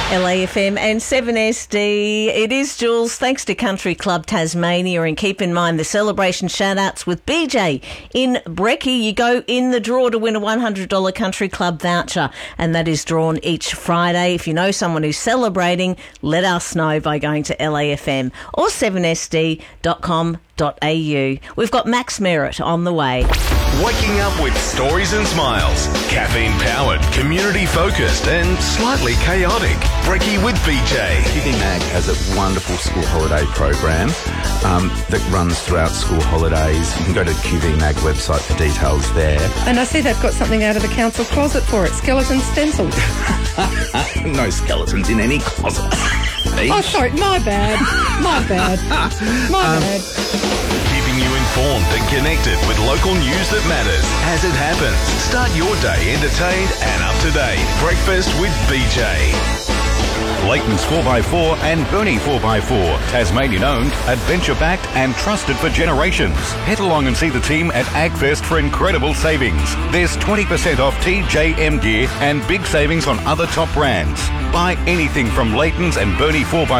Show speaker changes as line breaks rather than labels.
LAFM and 7SD. It is Jules. Thanks to Country Club Tasmania, and keep in mind the celebration shout-outs with BJ in Brecky. You go in the draw to win a $100 Country Club voucher, and that is drawn each Friday. If you know someone who's celebrating, let us know by going to LAFM or 7sd.com.au. We've got Max Merritt on the way.
Waking up with stories and smiles. Caffeine-powered, community-focused and slightly chaotic. Brecky with BJ.
QV Mag has a wonderful school holiday program that runs throughout school holidays. You can go to QV Mag website for details there.
And I see they've got something out of the council closet for it. Skeleton stencils.
No skeletons in any closet.
Oh, sorry. My bad. My bad. My bad.
Keeping you informed and connected with local news that matters as it happens. Start your day entertained and up to date. Breakfast with BJ.
Leighton's 4x4 and Burnie 4x4. Tasmanian-owned, adventure-backed and trusted for generations. Head along and see the team at AgFest for incredible savings. There's 20% off TJM gear and big savings on other top brands. Buy anything from Leighton's and Burnie 4x4